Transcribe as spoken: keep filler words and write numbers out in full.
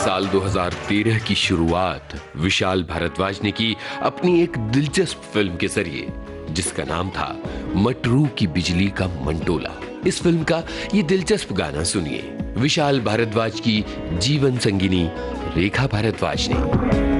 साल दो हज़ार तेरह की शुरुआत विशाल भारद्वाज ने की अपनी एक दिलचस्प फिल्म के जरिए, जिसका नाम था मटरू की बिजली का मंटोला। इस फिल्म का ये दिलचस्प गाना सुनिए विशाल भारद्वाज की जीवन संगिनी रेखा भारद्वाज ने।